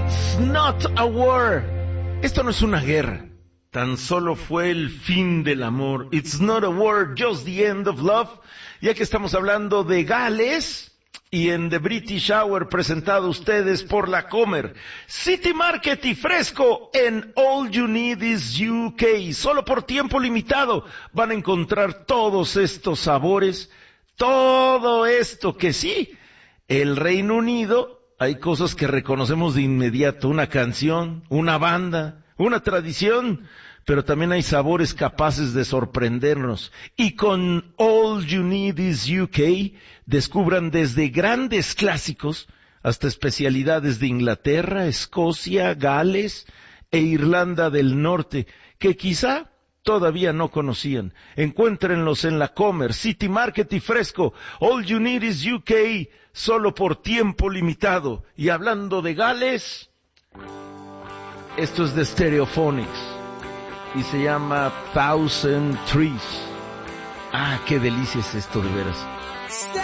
It's not a war. Esto no es una guerra. Tan solo fue el fin del amor. It's not a war, just the end of love. Ya que estamos hablando de Gales y en The British Hour presentado a ustedes por La Comer, City Market y Fresco en All You Need Is UK. Solo por tiempo limitado van a encontrar todos estos sabores, todo esto que sí, el Reino Unido, hay cosas que reconocemos de inmediato, una canción, una banda, una tradición, pero también hay sabores capaces de sorprendernos. Y con All You Need Is UK, descubran desde grandes clásicos hasta especialidades de Inglaterra, Escocia, Gales e Irlanda del Norte, que quizá todavía no conocían. Encuéntrenlos en La Comer, City Market y Fresco. All You Need Is UK, solo por tiempo limitado. Y hablando de Gales, esto es de Stereophonics y se llama Thousand Trees. Ah, qué delicia es esto de veras.